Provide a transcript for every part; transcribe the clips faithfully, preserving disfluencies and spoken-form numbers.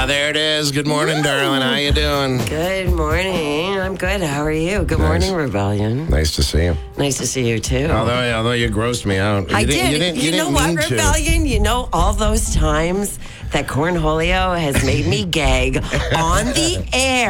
There it is. Good morning, Woo. darling. How you doing? Good morning. I'm good. How are you? Good nice. morning, Rebellion. Nice to see you. Nice to see you, too. Although, although you grossed me out. I you did. Didn't, you didn't, you, you know didn't what, mean Rebellion? To. You know all those times that Cornholio has made me gag on the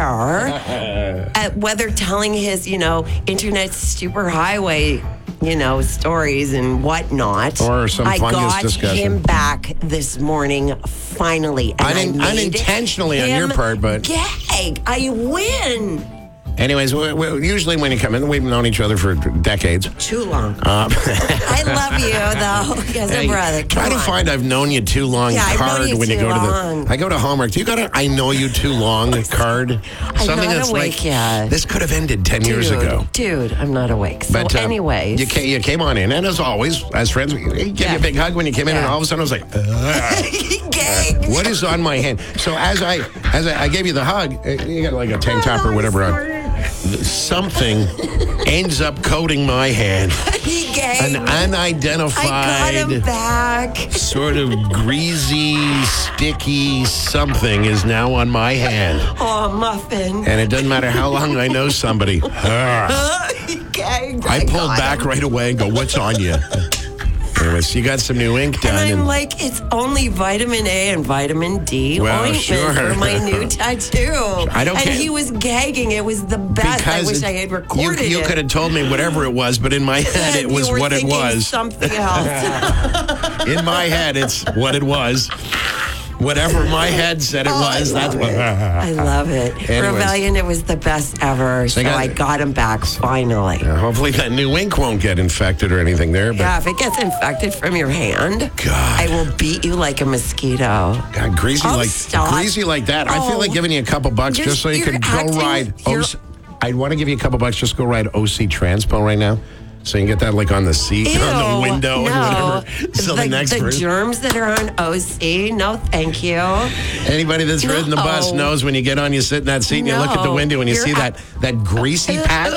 air, at whether telling his, you know, internet super highway, you know, stories and whatnot. Or some I fungus got discussion. him back this morning, finally. And I didn't, I made unintentionally on your part, but... Gag. I win. Anyways, we, we, usually when you come in, we've known each other for decades. Too long. Um, I love you, though, as a brother. Come try to on. find I've known you too long yeah, card you when too you go long. to the... I go to Hallmark. Do you got a I know you too long card? I'm Something not that's awake like, yet. This could have ended ten dude, years ago. Dude, I'm not awake. So but, um, anyways. You came, you came on in, and as always, as friends, we gave yeah. you a big hug when you came in, yeah. and all of a sudden I was like... Uh, what is on my hand? So as I as I, I gave you the hug, you got like a tank top or whatever on. Something ends up coating my hand. He gave An unidentified, I got him back. sort of greasy, sticky something is now on my hand. Oh, muffin. And it doesn't matter how long I know somebody. He gagged. I I pulled got back him. right away and go, what's on you? Anyways, you got some new ink done. And I'm and- like, it's only vitamin A and vitamin D Well, ointment sure. for my new tattoo. I don't and care. he was gagging. It was the best. Because I wish it- I had recorded you, you it. could have told me whatever it was, but in my head And it was you were what it thinking was. Something else. In my head, it's what it was. Whatever my head said it Oh, was, I that's love what. it. I love it. Anyways. Rebellion, it was the best ever. So got- I got him back finally. Yeah, hopefully that new ink won't get infected or anything there. But Yeah, if it gets infected from your hand, God. I will beat you like a mosquito. God, greasy Oh, like stop. greasy like that. I feel Oh. like giving you a couple bucks You're- just so you you're can go acting- ride. you're- O C, I'd want to give you a couple bucks just go ride O C Transpo right now. So you can get that like on the seat, Ew, on the window, no. and whatever. So the, the, next the person, germs that are on O C, no thank you. anybody that's ridden the bus No. knows when you get on, you sit in that seat and you look at the No. window and you You're see a- that that greasy patch.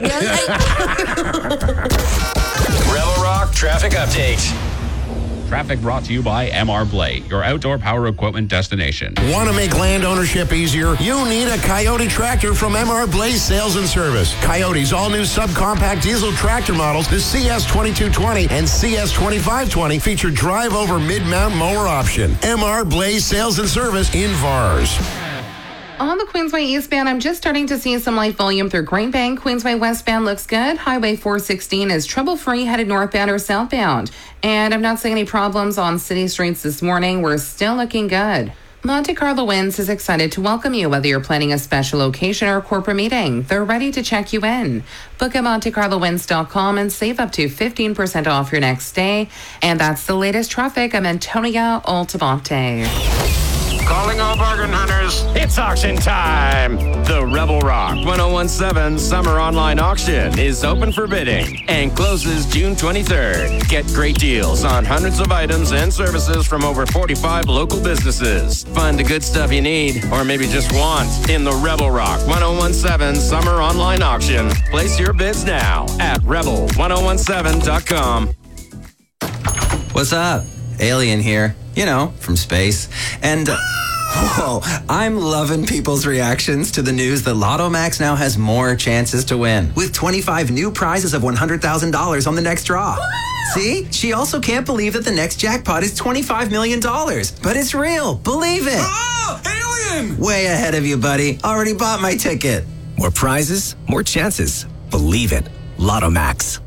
Rebel Rock Traffic Update. Traffic brought to you by M R Blay, your outdoor power equipment destination. Want to make land ownership easier? You need a Coyote tractor from M R Blaze Sales and Service. Coyote's all-new subcompact diesel tractor models, the C S twenty-two twenty and C S twenty-five twenty, feature drive-over mid-mount mower option. M R Blaze Sales and Service in Vars. On the Queensway eastbound, I'm just starting to see some light volume through Green Bank. Queensway westbound looks good. Highway four sixteen is trouble-free headed northbound or southbound. And I'm not seeing any problems on city streets this morning. We're still looking good. Monte Carlo Winds is excited to welcome you, whether you're planning a special occasion or a corporate meeting. They're ready to check you in. Book at monte carlo winds dot com and save up to fifteen percent off your next stay. And that's the latest traffic. I'm Antonia Altamonte. Calling all bargain hunters. It's auction time. The Rebel Rock ten seventeen Summer Online Auction is open for bidding and closes June twenty-third. Get great deals on hundreds of items and services from over forty-five local businesses. Find the good stuff you need or maybe just want in the Rebel Rock ten seventeen Summer Online Auction. Place your bids now at rebel ten seventeen dot com. What's up? Alien here, you know, from space. And, uh, whoa, I'm loving people's reactions to the news that Lotto Max now has more chances to win, with twenty-five new prizes of one hundred thousand dollars on the next draw. See? She also can't believe that the next jackpot is twenty-five million dollars. But it's real. Believe it. Oh, Alien! Way ahead of you, buddy. Already bought my ticket. More prizes, more chances. Believe it. Lotto Max.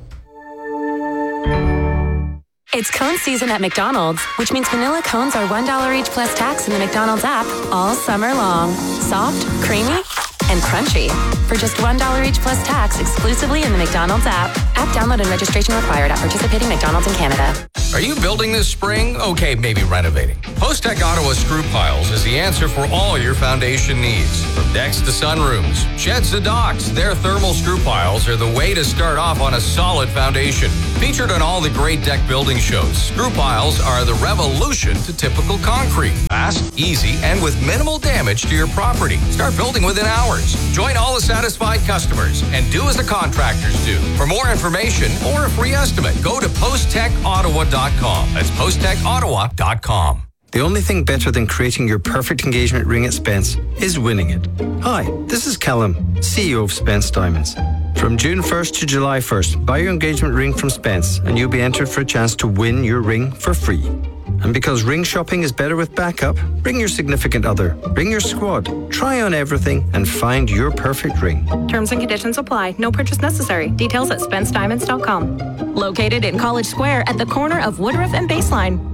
It's cone season at McDonald's, which means vanilla cones are one dollar each plus tax in the McDonald's app all summer long. Soft, creamy, and crunchy. For just one dollar each plus tax exclusively in the McDonald's app. App download and registration required at participating McDonald's in Canada. Are you building this spring? Okay, maybe renovating. Post-Tech Ottawa Screw Piles is the answer for all your foundation needs. From decks to sunrooms, sheds to docks, their thermal screw piles are the way to start off on a solid foundation. Featured on all the great deck building shows, screw piles are the revolution to typical concrete. Fast, easy, and with minimal damage to your property. Start building within hours. Join all the satisfied customers and do as the contractors do. For more information or a free estimate, go to post tech ottawa dot com. That's post tech ottawa dot com. The only thing better than creating your perfect engagement ring at Spence is winning it. Hi, this is Callum, C E O of Spence Diamonds. From June first to July first, buy your engagement ring from Spence and you'll be entered for a chance to win your ring for free. And because ring shopping is better with backup, bring your significant other, bring your squad, try on everything and find your perfect ring. Terms and conditions apply. No purchase necessary. Details at spence diamonds dot com. Located in College Square at the corner of Woodruff and Baseline.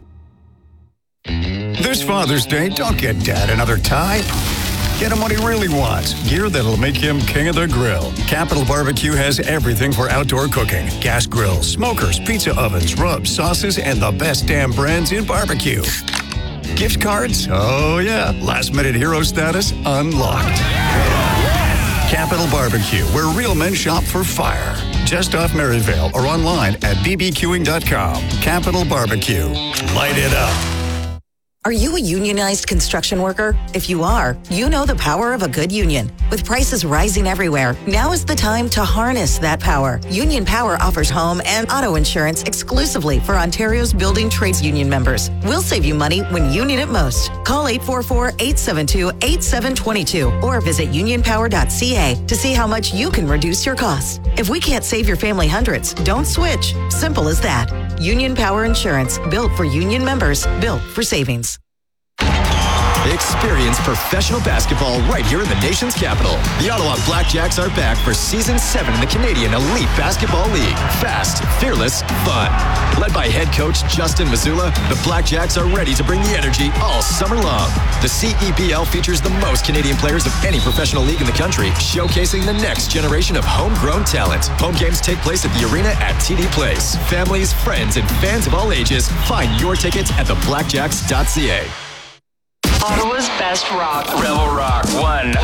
This Father's Day, don't get Dad another tie. Get him what he really wants. Gear that'll make him king of the grill. Capital Barbecue has everything for outdoor cooking. Gas grills, smokers, pizza ovens, rubs, sauces, and the best damn brands in barbecue. Gift cards? Oh yeah. Last minute hero status unlocked. Capital Barbecue, where real men shop for fire. Just off Maryvale or online at b b q ing dot com. Capital Barbecue. Light it up. Are you a unionized construction worker? If you are, you know the power of a good union. With prices rising everywhere, now is the time to harness that power. Union Power offers home and auto insurance exclusively for Ontario's building trades union members. We'll save you money when you need it most. Call eight four four, eight seven two, eight seven two two or visit union power dot c a to see how much you can reduce your costs. If we can't save your family hundreds, don't switch. Simple as that. Union Power Insurance, built for union members, built for savings. Experience professional basketball right here in the nation's capital. The Ottawa Blackjacks are back for Season seven in the Canadian Elite Basketball League. Fast, fearless, fun. Led by head coach Justin Mazzulla, the Blackjacks are ready to bring the energy all summer long. The C E B L features the most Canadian players of any professional league in the country, showcasing the next generation of homegrown talent. Home games take place at the arena at T D Place. Families, friends, and fans of all ages, find your tickets at the blackjacks dot c a. Ottawa's best rock. Rebel Rock one